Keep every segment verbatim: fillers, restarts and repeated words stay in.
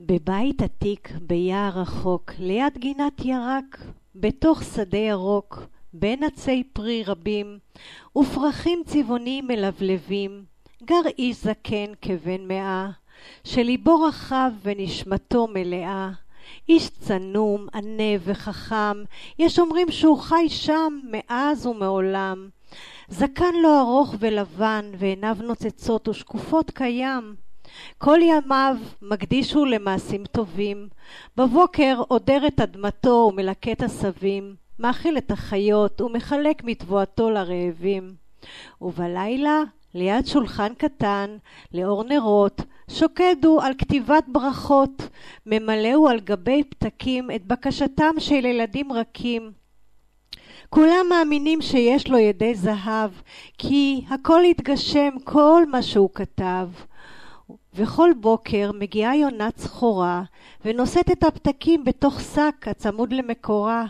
בבית עתיק ביער רחוק, ליד גינת ירק, בתוך שדה ירוק, בין עצי פרי רבים, ופרחים צבעוניים מלבלבים, גר איש זקן כבן מאה, שליבו רחב ונשמתו מלאה. איש צנום, ענה וחכם, יש אומרים שהוא חי שם מאז ומעולם. זקן לו ארוך ולבן, ועיניו נוצצות ושקופות קיים. כל ימיו מקדיש הוא למעשים טובים. בבוקר עודר את אדמתו ומלקט עשבים, מאכיל את החיות ומחלק מתבואתו לרעבים. ובלילה, ליד שולחן קטן, לאור נרות, שוקדו על כתיבת ברכות, ממלאו על גבי פתקים את בקשתם של ילדים רכים. כולם מאמינים שיש לו ידי זהב, כי הכל יתגשם כל מה שהוא כתב. וכל בוקר מגיעה יונה צחורה, ונושאת את הפתקים בתוך שק הצמוד למקורה.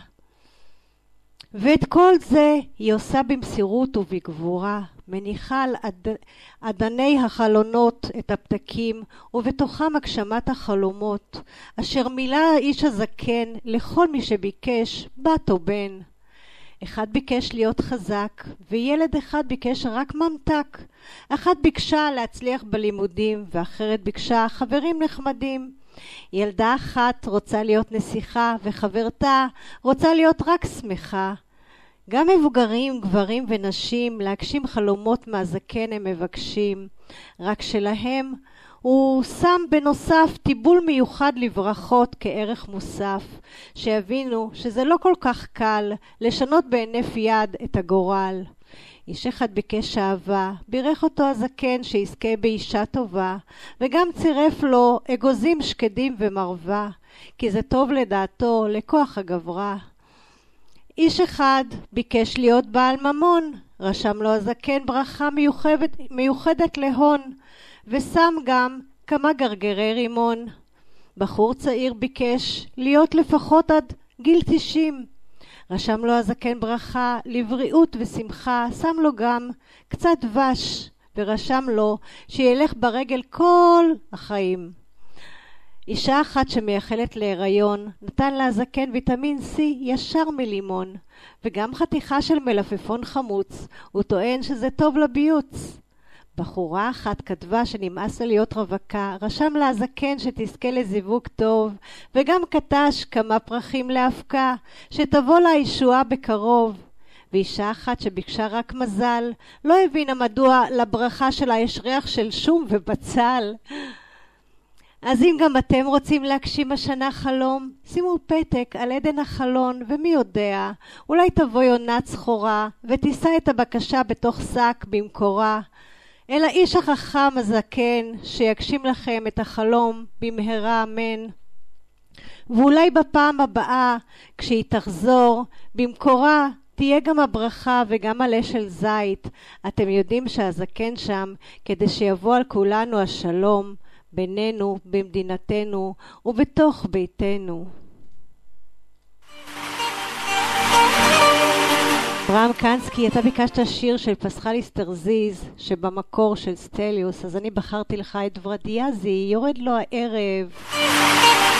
ואת כל זה היא עושה במסירות ובגבורה, מניחה על עד... עדני החלונות את הפתקים, ובתוכם הגשמת החלומות, אשר מילא האיש הזקן לכל מי שביקש, בת או בן. אחד ביקש להיות חזק, וילד אחד ביקש רק ממתק. אחת ביקשה להצליח בלימודים, ואחרת ביקשה חברים נחמדים. ילדה אחת רוצה להיות נסיכה, וחברתה רוצה להיות רק שמחה. גם מבוגרים, גברים ונשים, להגשים חלומות מהזקן הם מבקשים. רק שלהם הוא שם בנוסף טיבול מיוחד לברכות כערך מוסף, שיבינו שזה לא כל כך קל לשנות בהינף יד את הגורל. איש אחד ביקש אהבה, בירך אותו הזקן שיזכה באישה טובה, וגם צירף לו אגוזים שקדים ומרווה, כי זה טוב לדעתו לכוח הגברה. איש אחד ביקש להיות בעל ממון, רשם לו הזקן ברכה מיוחדת, מיוחדת להון, ושם גם כמה גרגרי רימון. בחור צעיר ביקש להיות לפחות עד גיל תשעים, רשם לו הזקן ברכה לבריאות ושמחה, שם לו גם קצת דבש, ורשם לו שילך ברגל כל החיים. אישה אחת שמייחלת להיריון נתן לה הזקן ויטמין C ישר מלימון, וגם חתיכה של מלפפון חמוץ, הוא טוען שזה טוב לביוץ. בחורה אחת כתבה שנמאס לה להיות רווקה, רשם לה הזקן שתזכה לזיווג טוב, וגם קטש כמה פרחים להפקה, שתבוא לה ישועה בקרוב. ואישה אחת שביקשה רק מזל, לא הבינה מדוע לברכה שלה יש ריח של שום ובצל. אז אם גם אתם רוצים להגשים השנה חלום, שימו פתק על עדן החלון, ומי יודע, אולי תבוא יונה צחורה, ותישא את הבקשה בתוך שק במקורה. אל האיש החכם הזקן, שיגשים לכם את החלום במהרה אמן. ואולי בפעם הבאה, כשהיא תחזור, במקורה תהיה גם הברכה וגם עלה של זית. אתם יודעים שהזקן שם, כדי שיבוא על כולנו השלום, בינינו, במדינתנו ובתוך ביתנו. אברהם קנסקי, אתה ביקשת שיר של פסחליס תרזיז שבמקור של סטליוס, אז אני בחרתי לך את ורדיאזי, יורד לו הערב.